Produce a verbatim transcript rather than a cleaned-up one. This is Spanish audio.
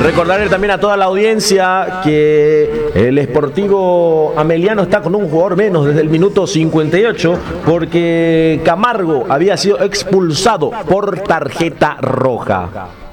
Recordarle también a toda la audiencia que el Sportivo Ameliano está con un jugador menos desde el minuto cincuenta y ocho porque Camargo había sido expulsado por tarjeta roja.